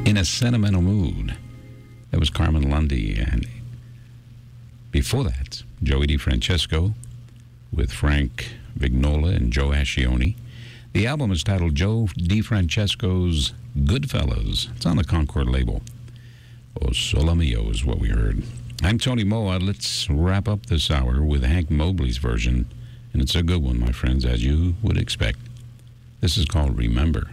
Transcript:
In a Sentimental Mood. That was Carmen Lundy. And before that, Joey DeFrancesco with Frank Vignola and Joe Ascione. The album is titled Joe DeFrancesco's Goodfellas. It's on the Concord label. Oh, Solo Mio is what we heard. I'm Tony Moa. Let's wrap up this hour with Hank Mobley's version. And it's a good one, my friends, as you would expect. This is called Remember.